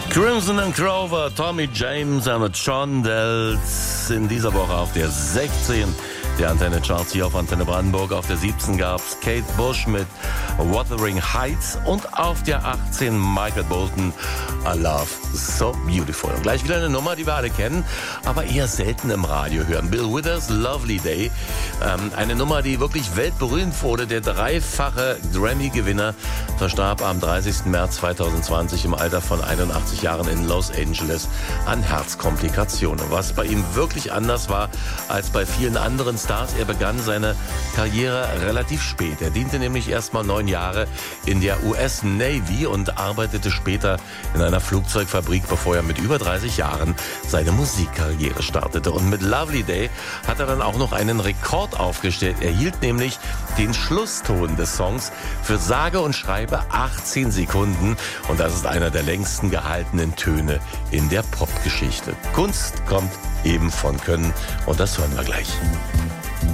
Crimson and Clover, Tommy James und John Dells in dieser Woche auf der 16 der Antenne Charts hier auf Antenne Brandenburg. Auf der 17 gab's Kate Bush mit Wuthering Heights und auf der 18 Michael Bolton, I Love So Beautiful. Und gleich wieder eine Nummer, die wir alle kennen, aber eher selten im Radio hören. Bill Withers, Lovely Day. Eine Nummer, die wirklich weltberühmt wurde. Der dreifache Grammy-Gewinner verstarb am 30. März 2020 im Alter von 81 Jahren in Los Angeles an Herzkomplikationen. Was bei ihm wirklich anders war als bei vielen anderen Stars. Er begann seine Karriere relativ spät. Er diente nämlich erst mal 9 Jahre in der US Navy und arbeitete später in einer Flugzeugfabrik, bevor er mit über 30 Jahren seine Musikkarriere startete. Und mit Lovely Day hat er dann auch noch einen Rekord aufgestellt. Er hielt nämlich den Schlusston des Songs für sage und schreibe 18 Sekunden. Und das ist einer der längsten gehaltenen Töne in der Popgeschichte. Kunst kommt eben von Können und das hören wir gleich.